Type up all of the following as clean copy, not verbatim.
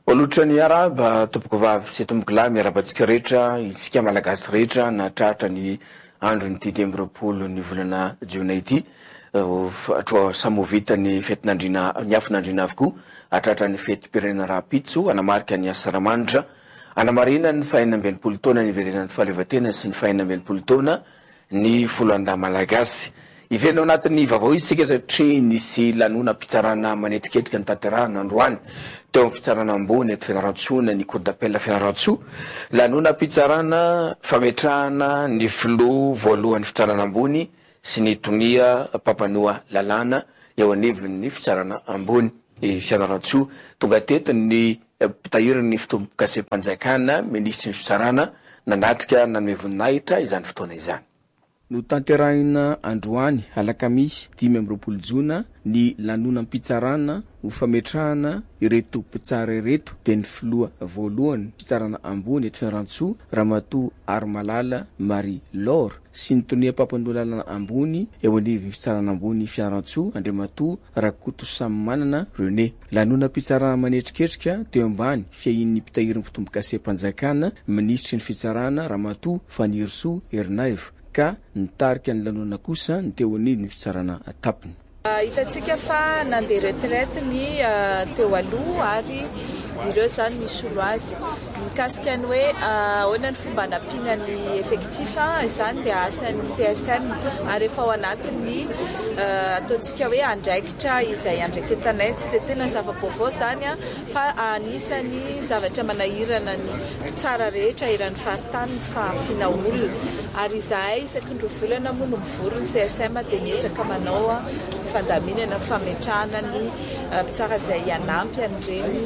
Olotrany araba tompoko vavy sy tompoko lahy miarabantsika rehetra isika malagasy rehetra na tratra ny andro ny 20 ny volana jiona ity atao samovita ny fetin'andrina ny afin'andrina avokoa atratra ny fetim-pirenena rapitso anamarika ny asaramanitra anamarina ny 420 taona ny iverenan'ny fahaleovan-tena sy ny 420 taona ny foloanda malagasy ivenao anatin'ny vaovao isika satria nisy lanona-pitsarana manetriketrika ny tanterahana androany teo amin'ny fitsarana ambony eto Fianarantsoa ny cour d'appel Fianarantsoa lanona-pitsarana fametrahana ny filoha voalohan'ny fitsarana ambony sy ny tonia Papanoa lalàna eo anivon'ny fitsarana ambony Fianarantsoa tonga teto ny pitahirin'ny fitombokasem-panjakana ministry ny fitsarana nanatrika nanome voninahitra izany fotoana izany. No tanterahina androany alakamisy 20 jona ny lanonam-pitsarana ho fametrahana ireto mpitsara ireto dia ny filoha voalohany fitsarana ambony eto Fianarantsoa Ramatoa Armalala Marie Laure sy ny tonia Papanoa lalàna ambony eo anivon'ny fitsarana ambony Fianarantsoa Andriamatoa Rakoto Samimanana René. Lanonam-pitsarana manetriketrika teo ambany fiahin'ny pitahirin'ny fitombokasem-panjakana ministry ny fitsarana Ramatoa Fanirisoa Ernaivo ka nitarika ny lanona kosa ny teo anivon'ny fitsarana tapiny. Hitantsika fa nandeha retraite ny teo aloha ary ireo zany misy olo azy mikasika ny hoe ahoana ny fomba hanampiana ny effectif izany dia asan'ny CSM ary efa ao anatin'ny ataontsika hoe andraikitra izay andraikentanay tsy dia tena zava-baovao zany fa anisany zavatra manahirana ny mpitsara rehetra iran'ny faritany tsy fahampiana olona ary izahay isaky ny volana moa no mivory ny CSM dia miezaka manao fandaminana fametrahana ny mpitsara izay hanampy an'ireny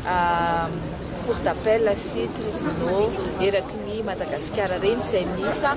cour d'appel sy tribunaux eraky ny Madagasikara reny izay misa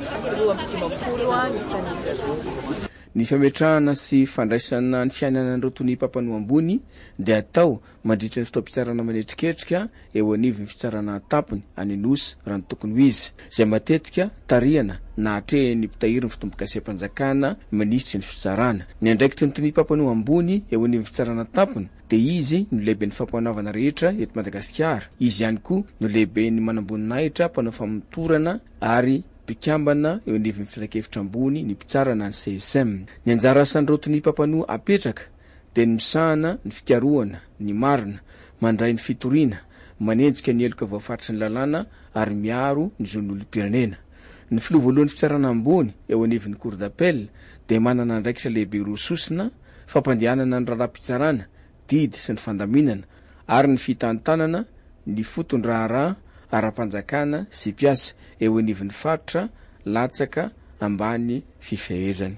20 nisan'izy ireo. Ny fametrahana sy fandraisana ny fiainanan'ireo tonia Papanoa ambony dia atao mandritra ny fitaom-pitsarana manetriketrika eo anivon'ny fitsarana tapiny any Anosy raha ny tokony ho izy izay matetika tarihana na hatrehany pitahirin'ny fitombokasem-panjakana ministry ny fitsarana. Ny andraikitry ny tonia Papanoa ambony eo anivon'ny fitsarana tapiny dia izy no lehibe ny fampanaovana rehetra eto Madagasikara. Izy ihany koa no lehibe ny manamboninahitra mpanao famotorana ary mpikambana eo anivon'ny filan-kevitra ambony ny mpitsarana ny CSM. Ny anjara asan'ireo tonia Papanoa apetraka dia ny misahana ny fikarohana ny marina mandray ny fitoriana manenjika ny heloka voafaritry ny lalàna ary miaro ny zon'olom-pirenena. Ny filoha voalohan'ny fitsarana ambony eo anivon'ny cour d'appel dia manana andraikitra lehibe roa sosina fampandehanana ny raharaham-pitsarana didy sy ny fandaminana ary ny fitantanana ny foton-draharaha ara-panjakana sy mpiasa eo anivon'ny faritra latsaka ambany fifehezany.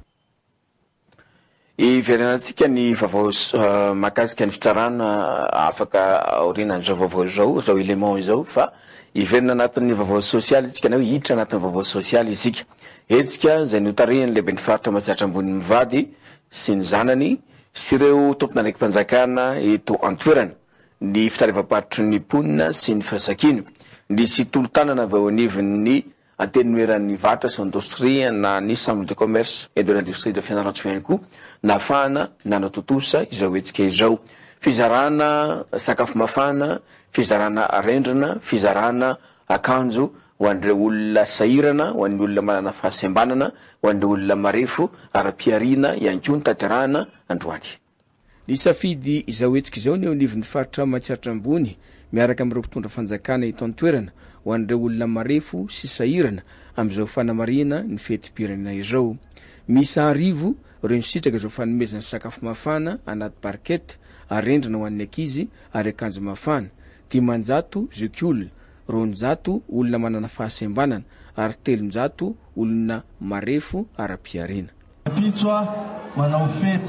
Iverenantsika ny vaovao mahakasika ny fitsarana afaka aorinan'izao vaovao izao élément izao fa iverina anatin'ny vaovao sosialy isika na hoe hiditra anatin'ny vaovao sosialy isika etsika izay notarihany lehibe ny faritra mahatsiatra ambony mivady sy ny zanany sy ireo tompon'andraiki-panjakana eto an-toerana ny fitarivam-paritry ny ponina sy ny firasakina nisy tolo-tanana avy anivon'ny antenueran'ny vatra sy indostria na ny chambre de commerce et de l'industrie de Fianarantsoa ihany koa nafana nanototosa izao etsika izao fizarana sakafo mafana fizarana arendrina fizarana akanjo ho an'ireo olona sahirana ho an'ny olona manana fahasembanana ho an'ireo olona marefo ara-piarina ihany koa ny tanterahana androany. Ny safidy izao etsika izao ny eo anivon'ny faritra mahatsiatra ambony miaraka amin'ireo mpitondra fanjakana eto an-toerana ho an'ireo olona marefo sy sahirana amin'izao fanamarina ny fetim-pirenena izao. Misa arivo ireo nisitraka izao fanomezana sakafo mafana anaty barkety arendrina ho an'ny ankizy ary akanjo mafana 500 zokiola 200 olona manana fahasembanana ary 300 olona marefo ara-piarina. Pitsoa manao fety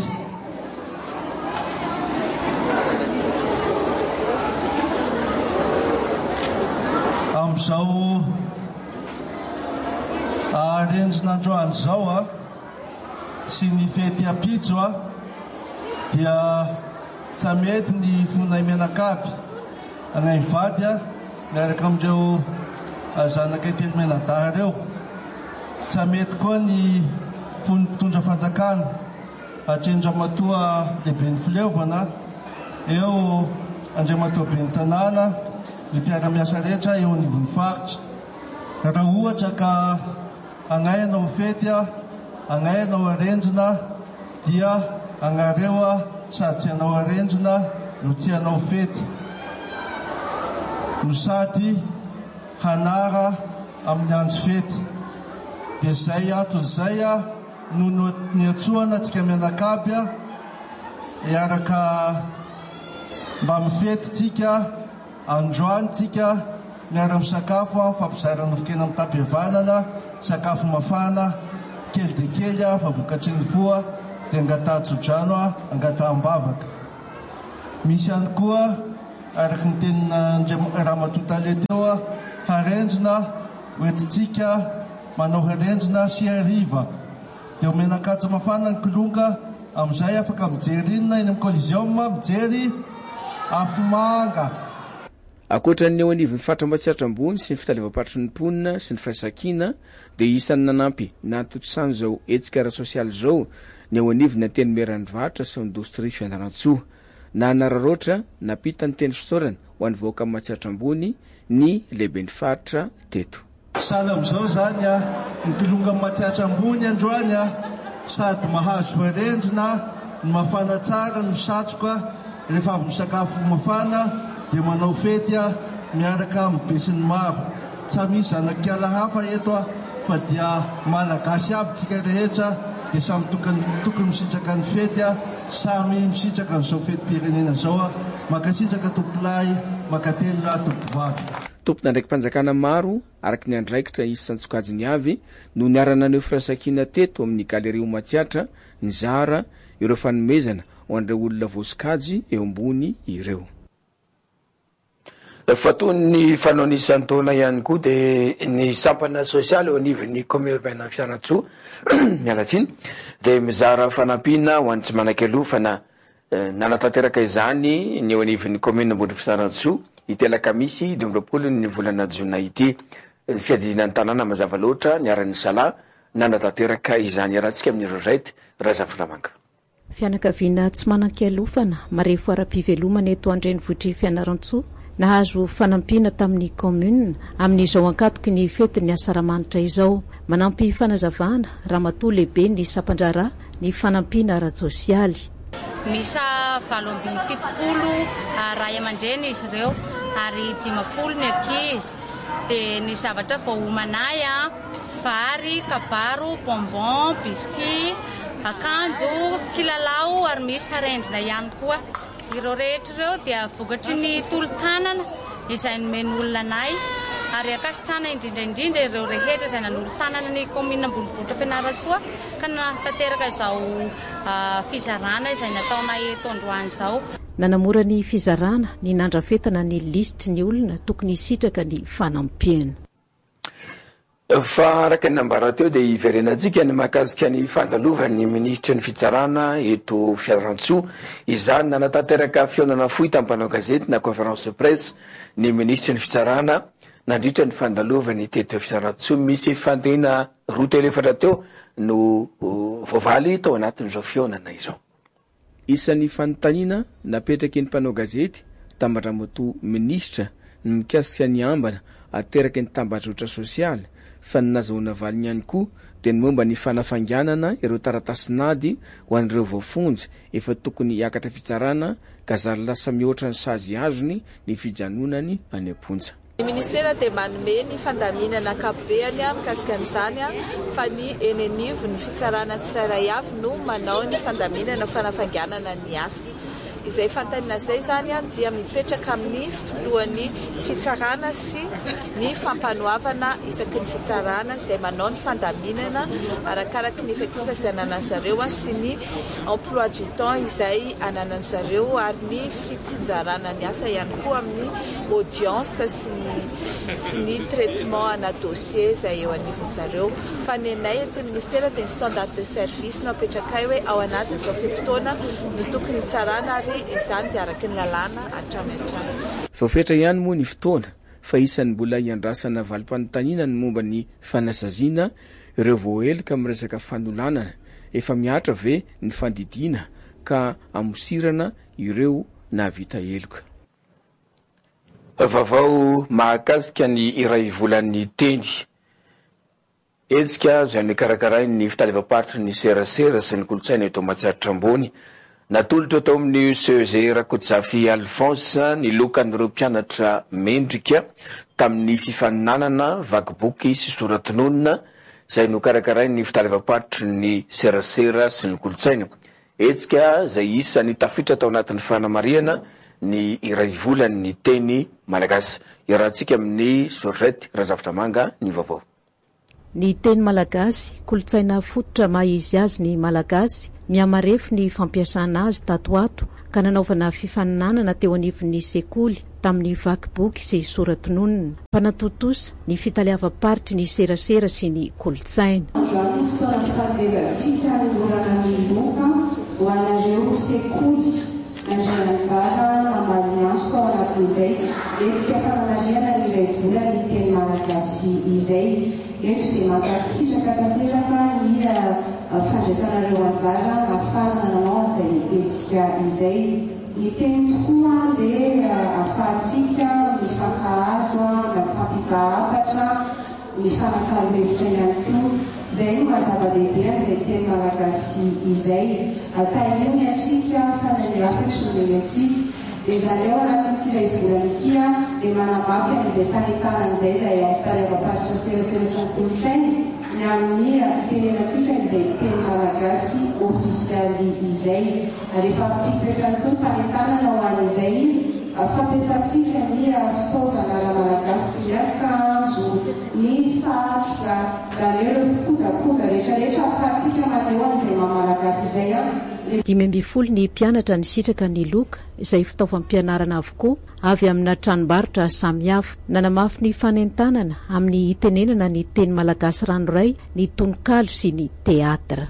am'izao arendrina androany zao sy ny fety apitso dia tsy mety ny fonay menakapy anay mivady miaraka amin'ireo zanaka telo menadaha reo tsy mety koa ny fony mpitondra fanjakana Andriamatoa lehibe ny fileovana eo Andriamatoaben'ny tanàna, ny mpiara-miasa rehetra eo anivon'ny faritra. Raha ohatra ka agnainao fety, agnainao arendrina, dia agnareo sady tsy anao arendrina no tsy anao fety. No sady hanara amin'ny andro fety. Dia zay ato zay no niatsoana antsika mianakavy hiaraka mba mifety tsika androany tsika miara-misakafo fampizarana nofokena amin'ny tapiavanana, sakafo mafana kely de kely fa vokatry ny foa dia angatahan-tsodrano angatahan-bavaka. Misy ihany koa araka ny tenina Ramatoatale teo harendrina hoentitsika manao harendrina sy hariva dia omenakatso mafana ny kolonga amin'izay afaka mijery inona eny amin'ny Coliseum mijery afomanga. Ankoatran'ny eo anivon'ny faritra Matsiatra ambony sy ny fitalevam-paritry ny mponina sy ny firaisan-kina dia isan'ny nanampy natotosany zao hetsika ara-sosialy zao ny eo anivony teny Merandravarotra sy indostria Fianarantsoa na nararoatra napita ny teny fisaorana ho an'ny vahoaka amin'ny Matsiatra ambony ny lehiben'ny faritra teto. Sahala amin'izao zany ny kolonga amin'ny Matsiatra ambony androany sady mahazo arendrina ny mafana tsara ny satroka rehefa avy misakafo mafana dia manao fety miaraka amin'ny besin'ny maro. Tsy misy zanak'ala hafa eto fa dia malagasy aby tsika rehetra dia samy tokony misitraka ny fety, samy misitraka n'izao fety-pirenena zao, makasitraka tompolahy, makately tompivavy. Tompona ndraiky mpanjakana maro araky ny andraikitra isan-tsokajiny avy no niarana aneo firaisan-kina teto amin'ny galeria Matsiatra nizara ireo fanomezana ho an'ireo olona voasokajy eo ambony ireo. Fatony fanaony isan-taona ihany koa dia ny sampana sosialy eo anivon'ny commune urbaine Fianarantsoa mialatsiny dia mizara fanampiana ho an'ny tsy manan-keloha fa nanatanteraka izany ny eo anivon'ny commune ambony Fianarantsoa itelaka misy 20 ny volana Jona ity. Fiadinan'ny tanàna mazava loatra niaran'ny Sala nanatanteraka izany arahantsika amin'ny Rosaite Razaframanga. Fianakaviana tsy manan-kelohana marefo ara-pivelomana eto an-drenivohitry Fianarantsoa nahazo fanampiana tamin'ny commune amin'izao ankatoky ny fety ny asaramanitra izao. Manampy fanazavana ramatoa lehibe ny Sampandrara ny fanampiana ara-tsosialy. Misa 770 ray aman-dreny izy ireo ary 50 ny ankizy dia ny zavatra vao homanay vary, kabaro, bonbon, biscuit, akanjo, kilalao ary misy arendrina ihany koa. Ireo rehetra ireo dia vokatry ny tolo-tanana izay nomeny olona anay ary akasitrana indrindraindrindra ireo rehetra izay nanolo-tanana ny commune ambonivohitra Fianarantsoa ka natanteraka izao fizarana izay nataonay eto androany izao. Nanamora ny fizarana ny nandrafetana ny lisitry ny olona tokony hisitraka ny fanampiana. Fa araka ny ambara teo dia iverenantsika ny mahakasika ny fandalovan'ny ministra ny fitsarana eto Fianarantsoa. Izany nanatanteraka fionana fohy tampanao gazety na conférence de presse ny ministra ny fitsarana nandritra ny fandalovany teto Fianarantsoa. Misy fandehana roa telo efatra teo no voavaly tao anatin'izao fionana izao. Isan'ny fanontaniana napetraky ny mpanao gazety tambatra-moto ministra ny mikasika ny ambana ateraky ny tambazotra sosialy fa ny nazahoana valiny ihany koa dia ny momba ny fanafanganana ireo taratasinady ho an'ireo voafonjy efa tokony hiakatra fitsarana ka zary lasa mihoatra ny sazy azony ny fijanonany any am-ponja. Ny ministera dia manome ny fandaminana ankapobeny mikasika an'izany fa ny eny anivo ny fitsarana tsirairay avy no manao ny fandaminana fanafanganana ny asa. Izay fantanina izay zany dia mipetraka amin'ny filohan'ny fitsarana sy ny fampanoavana isaky ny fitsarana izay manao ny fandaminana arakaraky ny effectif izay ananan'zareo sy ny emploi du temps izay ananan'zareo ary ny fitsinjarana ny asa ihany koa amin'ny audience sy ny traitement ana dossier izay eo anivon'zareo. Fa ny anay ety ministera dia ny standard de service no apetraka hoe ao anatin'izao fotoana ny tokony tsarana ary izany dia araky ny lalàna hatramin'hatrany. Voafetra ihany moa ny fotoana fa isan'ny mbola iandrasana valim-panontaniana ny momba ny fanasaziana ireo voaelika amin'ny resaka fanolanana efa miatra ve ny fandidiana ka amosirana ireo navita eloka. Vaovao mahakasika ny iray volan'ny teny. Etsika izay nikarakarainy ny fitalevam-parotry ny serasera sy ny kolotsaina eto Mahatsiaritra Ambony. Natolotra tao amin'ny CEG Rakotsafy Alphonse ny lokan'ireo mpianatra mendrika tamin'ny fifaninanana vakiboky sy soratinonina izay nokarakarainy ny fitalevam-parotry ny serasera sy ny kolotsaina. Etsika izay isan'ny tafiditra tao anatin'ny fanamariana ny iray volan'ny teny malagasy. Iarahantsika amin'ny Georgette Razafitra Manga ny vaovao. Ny teny malagasy, kolotsaina fototra maha-izy azy ny malagasy, miamarefo ny fampiasana azy tatoato ka nanaovana fifaninanana teo anivon'ny sekoly tamin'ny vakiboky sy soratinonina. Mpanatotosa ny fitalevam-parotry ny serasera sy ny kolotsaina. Nanjananjara namalianso tao anatin'izay etsika fananariana ny iray vola ny teny malagasy izay eto dia mankasitraka tanteraka ny fandraisanareo anjara ahafahana nanao izay etsika izay ny teny tokoa dia ahafahantsika mifankahazo mifampikahafatra mifanakalo-hevitra ihany koa izay no mazava-dehibe izay teny malagasy izay tahiriny atsika fananilafatra nomeny dia izany eo anatin'ity iray volana ity dia manamafy izay fanentanana izay izay fitalevam-parotry serasera sy ny kolotsaina ny amin'ny tenenantsika izay teny malagasy ofisialy izay rehefa mpipetrany koa fanentanana ho an'izay fampiasantsika ny fitaovana malagasy toy ny akanjo ny satroka izany eo ireo kojakoja rehetrarehetra ahafahantsika maneho an'izay maha-malagasy izay 12 ny mpianatra nisitraka ny loka izay fitaovam-pianarana avokoa avy amina tranombarotra samihafa. Nanamafy ny fanentanana amin'ny itenenana ny teny malagasy ranoray, ny tononkalo sy ny teatra.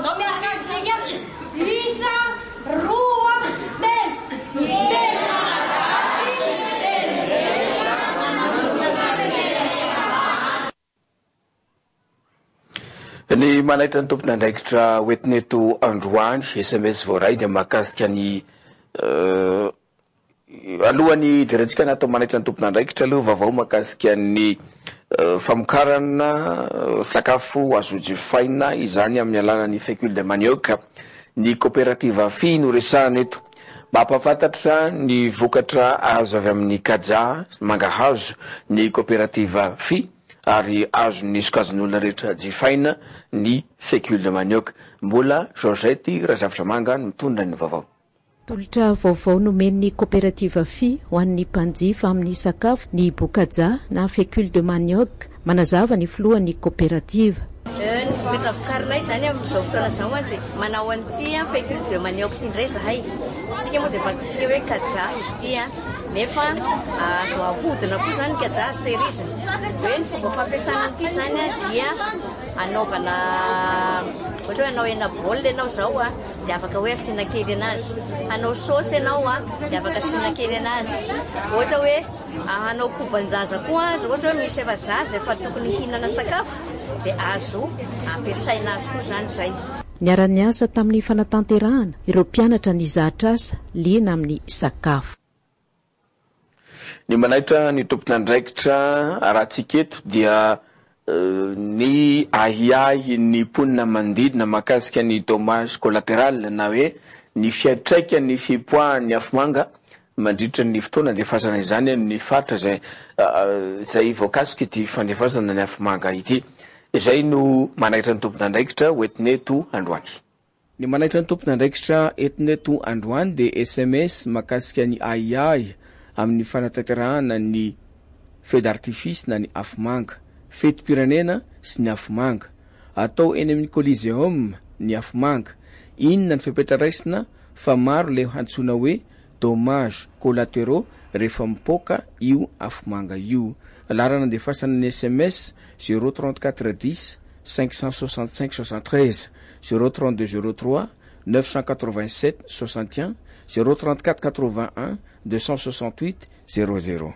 Ny manaitra ny tompon'andraikitra oetineto Androany SMS voaray dia mahakasika ny alohany dirantsika natao manaitra ny tompon'andraikitra aloha vaovao mahakasika ny famokarana sakafo azo jifaina izany amin'ny alalany fécule de manioc. Ny coopérative FI no resahana eto. Mampafantatra ny vokatra azo avy amin'ny kaja mangahazo ny coopérative FI ary azo ny sokazon'olona rehetra jifaina ny fécule de manioc. Mbola Georgette Razafitra Manga mitondra ny vaovao. Tolotra vaovao nomen'ny coopérative FI ho an'ny mpanjifa amin'ny sakafo ny bokaja na fécule de manioc. Manazava ny filohan'ny coopérative. Ny vokatra vokarinay zany amin'izao fotoana izao dia manao an'ity fécule de manioc ity indray zahay. Tsika moa dia fantatsika hoe kaja izy ity nefa azo ahodina koa zany kaja azo tehirizina. Hoe ny fomba fampiasana an'ity zany dia anaovana ohatra hoe anao hena baolina ianao zao dia afaka hoe asiana kely anazy. Anao saosy ianao dia afaka asiana kely anazy. Ohatra hoe anao koban-jaza koa ohatra hoe misy efa zaza efa tokony hihinana sakafo dia azo ampiasaina azy koa zany zay. Niara-ny asa tamin'ny fanatanterahana ireo mpianatra ny zatra asa liana amin'ny sakafo. Ny manaitra ny tompon'andraikitra arahantsika eto dia ny ahiahy ny ponina mandidina mahakasika ny dommage collatéral na hoe ny fiatraika ny fipoahan'ny afomanga mandritra ny fotoana andefasana izany ny faritra zay voakasika ity fandefasana ny afomanga ity. Izay no manaitra ny tompon'andraikitra oetineto Androany. Ny manaitra ny tompon'andraikitra etineto Androany dia SMS mahakasika ny ahiahy amin'ny fanatanterahana ny feu d'artifice na ny afomanga, fetim-pirenena sy ny afomanga. Atao eny amin'ny Coliseum ny afomanga. Inona ny fipetraisina fa maro le hantsona hoe dommage collatéraux rehefa mipoka io afomanga io. Lara nandefasana ny SMS 034 10 565 73 032 03 987 61 034 81 268 00.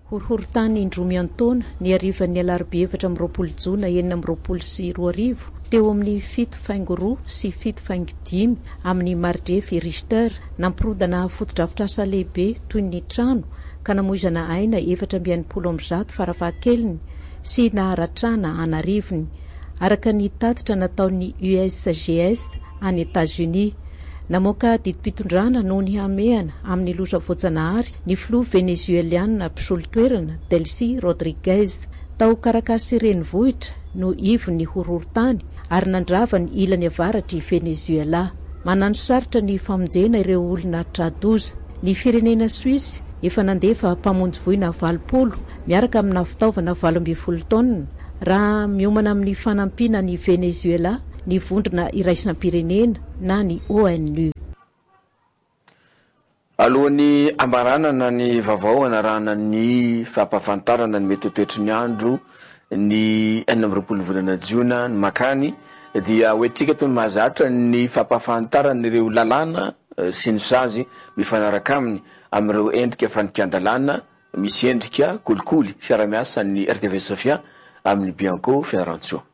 Horohorotany indromy antaona ny arivan'ny alarobia 7 amby roapolo jona 9 amby roapolo sy 2 arivo teo amin'ny 7.2 sy 7.5 amin'ny Mardrefy Richter nampirodana fotodrafitrasa lehibe toy ny trano ka namoizana aina 420 farafahakeliny sy naharatrana anarivony araka ny tatitra nataon'ny USGS any États-Unis. Namoaka didim-pitondrana noho ny hameana amin'ny loza voajanahary ny filoha venezueliana mpisolo-toerana Delcy Rodriguez. Tao karakasy renivohitra no ivony horohorontany ary nandrava ny ilany avaratry Venezuela. Manano sarotra ny famonjena ireo olona tradoza. Ny firenena Suisse efa nandefa mpamonjy voina 20 miaraka amina fitaovana 12 taonina raha miomana amin'ny fanampiana ny Venezuela ny vondrona iraisam-pirenena na ny ONU. Alohan'ny ambaranana ny vaovao anarana ny fampafantarana ny mety toetry ny andro ny 20 volana Jiona ny makany dia hoetrika toy ny mahazatra ny fampafantarana ireo lalàna sy ny sazy mifanaraka aminy amin'ireo endrika fanikan-dalàna misy endrika kolikoly fiara-miasa ny RTV Sofia amin'ny Bianco Fianarantsoa.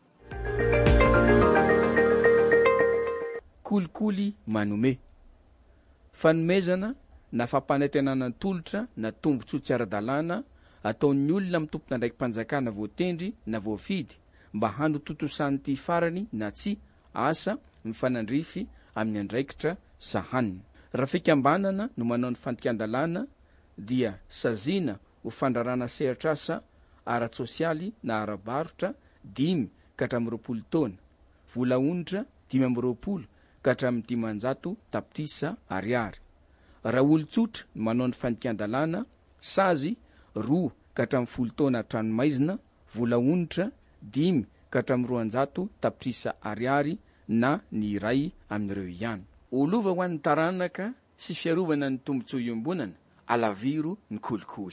Kolikoly manome fanomezana na fampanantenana tolotra na tombotsoa tsy ara-dalàna ataon'ny olona mitompona ndraiky mpanjakana voatendry na voafidy mba handototosan'ny ty farany na tsy asa mifanandrify amin'ny andraikitra sahaniny. Raha fikambanana no manao ny fandikan-dalàna dia sazina ho fandrarana sehatra asa ara-tsosialy na ara-barotra 5 ka hatramin'ny 20 taona, vola onitra 520 ka hatramin'ny 500 tapitrisa ariary. Raha olon-tsotra no manao ny fandikan-dalàna sazy 2 ka hatramin'ny 10 taona tranomaizina, vola onitra 5 ka hatramin'ny 200 tapitrisa ariary na ny iray amin'ireo ihany. Olova ho an'ny taranaka sy fiarovana ny tombotsoa iombonana alaviro ny kolikoly.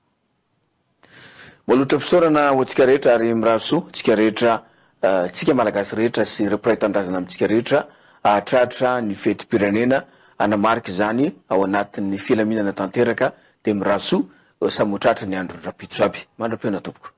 Malotra fisaorana ho antsika rehetra ary miraso tsika rehetra tsika malagasy rehetra sy ireo mpiray-tandrazana amintsika rehetra ahatratra ny fetim-pirenena anamarika izany ao anatin'ny filaminana tanteraka dia miraso samy hotratra ny andro rapitso aby. Mandra-piona tompoko.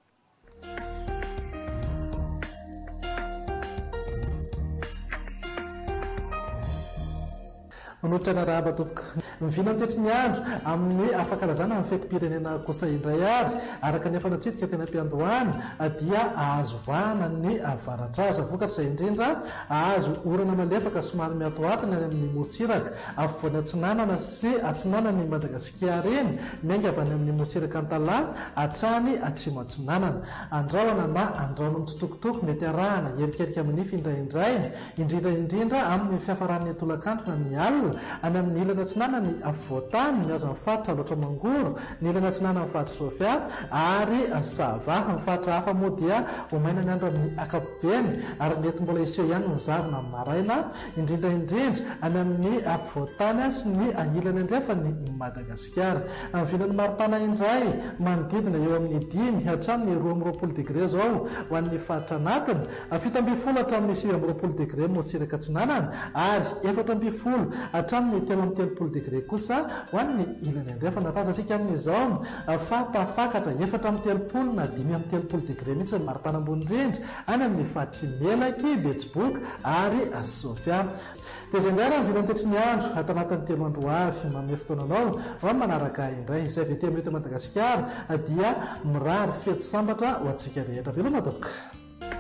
Manotra na rahaba tompoko mivina toetry ny andro amin'ny afakalazana amin'ny fetim-pirenena kosa indray ary araka ny efanatsidika tena mpiandohany dia ahazo vahana ny avaratraza vokatra izay indrindra ahazo orana malefaka somary miatoatina any amin'ny motsiraka afovoany atsinanana sy atsinanany Madagasikara eny miainga avy any amin'ny motsiraka Antala hatrany atsimo atsinanana andraona na andraona mitsitokotoko mety arahana erikerika amin'ny nify indrindra amin'ny fiafaran'ny tolakandro na ny alina any amin'ny ilana atsinana ny avoatany miazo amin'ny faritra loatra mangoro ny ilana atsinana amin'ny faritra Sofia ary sava amin'ny faritra hafa moa dia omaina ny andro amin'ny akapobeny ary mety mbola iseho ihany ny zavona amin'ny maraina indrindra any amin'ny avoatany sy ny ilana andrefa ny Madagasikara. Amin'ny vinany maripana indray manodidina eo amin'ny 5 hatramin'ny 20 degré zao ho an'ny faritra anatiny 7 hatramin'ny 9 degré motsiraka atsinanana ary 4 hatramin'ny 13 degré kosa ho an'ny ilany andrefa napazatsika amin'izao fa tafakatra 4 na 5 degré mihitsy ny maripana ambony indrindra any amin'ny faritry Melaky, Betsiboka ary Sofia. Dia izay indray raha vinany toetry ny andro atao anatin'ny 3 andro avy manome fotoananao ho manaraka indray izay avy ety amin'ny Madagasikara dia mirary fety sambatra ho antsika rehetra. Veloma tompoko.